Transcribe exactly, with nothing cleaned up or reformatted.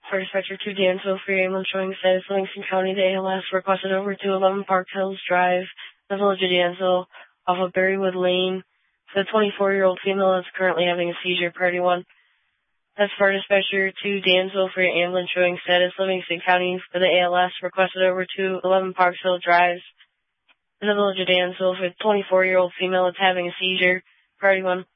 For Dispatcher two, Dansville, free ambulance showing status, Livingston County, the A L S requested over to eleven Park Hills Drive, the village of Dansville, off of Berrywood Lane, for the twenty-four-year-old female that's currently having a seizure, party one. That's for Dispatcher two, Dansville, free ambulance showing status, Livingston County, for the A L S requested over to eleven Park Hills Drive, in the village of Dansville, for the twenty-four-year-old female that's having a seizure, party one.